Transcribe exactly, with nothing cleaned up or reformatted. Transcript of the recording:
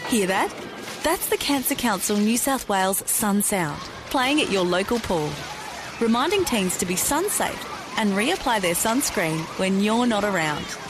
Hear that? That's the Cancer Council New South Wales Sun Sound, playing at your local pool, reminding teens to be sun safe and reapply their sunscreen when you're not around.